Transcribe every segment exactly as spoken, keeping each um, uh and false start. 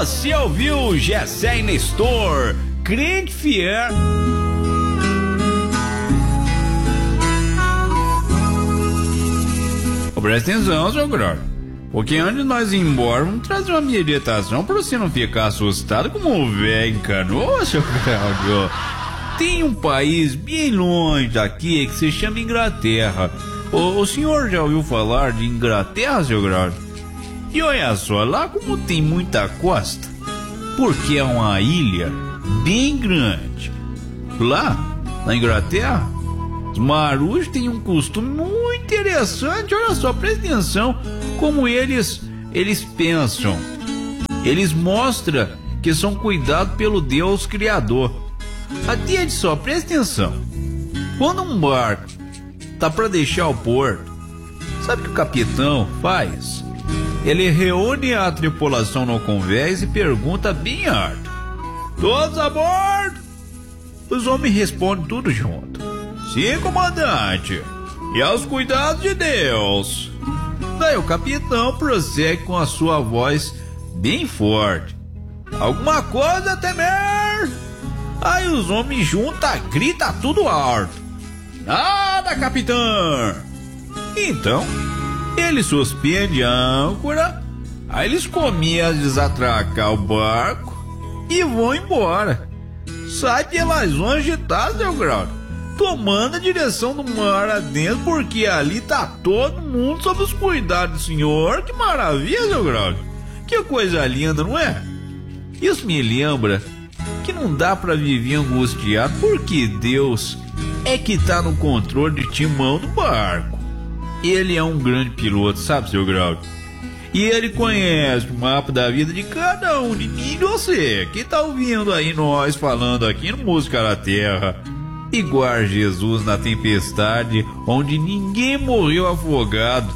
Você ouviu Gessé e Nestor, crente fiel. Presta atenção, seu Gror. Porque antes de nós ir embora, vamos trazer uma meditação pra você não ficar assustado como o velho encanou, seu Gror. Tem um país bem longe daqui que se chama Inglaterra. O, o senhor já ouviu falar de Inglaterra, seu Gror? E olha só, lá como tem muita costa, porque é uma ilha bem grande. Lá, na Inglaterra, os marujos têm um costume muito interessante. Olha só, presta atenção como eles, eles pensam. Eles mostram que são cuidados pelo Deus Criador. Atende só, presta atenção. Quando um barco tá para deixar o porto, sabe o que o capitão faz? Ele reúne a tripulação no convés e pergunta bem alto: todos a bordo? Os homens respondem tudo junto: sim, comandante, e aos cuidados de Deus. Daí o capitão prossegue com a sua voz bem forte: alguma coisa a temer? Aí os homens juntam, grita tudo alto: nada, capitão. Então ele suspende a âncora. Aí eles comiam a desatracar o barco e vão embora. Sai pelas ondas agitadas, meu grau, tomando a direção do mar adentro, porque ali tá todo mundo sob os cuidados do senhor. Que maravilha, meu grau. Que coisa linda, não é? Isso me lembra que não dá pra viver angustiado, porque Deus é que tá no controle de timão do barco. Ele é um grande piloto, sabe, seu grau? E ele conhece o mapa da vida de cada um de mim e de você, que tá ouvindo aí nós falando aqui no Música da Terra. Igual Jesus na tempestade, onde ninguém morreu afogado.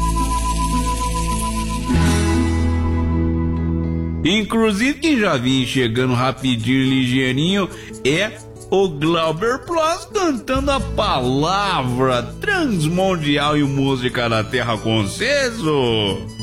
Inclusive, quem já vem chegando rapidinho e ligeirinho é o Glauber Plus cantando a palavra transmundial e música da Terra com Ceso.